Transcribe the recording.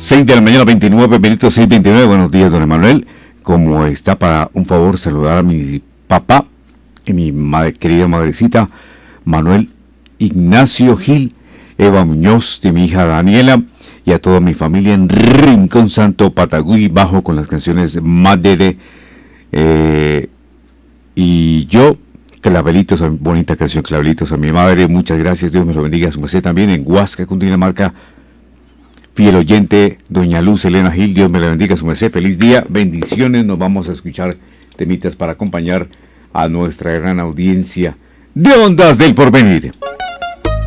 6 de la mañana, 29 minutos, 6:29. Buenos días, don Emanuel. Como está, para un favor saludar a mi papá y mi querida madrecita, Manuel Ignacio Gil, Eva Muñoz, de mi hija Daniela, y a toda mi familia en Rincón Santo, Patagüí, Bajo, con las canciones Madere y yo, Clavelitos, bonita canción, Clavelitos a mi madre. Muchas gracias, Dios me lo bendiga. A su merced también en Huasca, Cundinamarca. Fiel oyente, doña Luz Elena Gil, Dios me la bendiga, su merced, feliz día, bendiciones. Nos vamos a escuchar temitas para acompañar a nuestra gran audiencia de Ondas del Porvenir.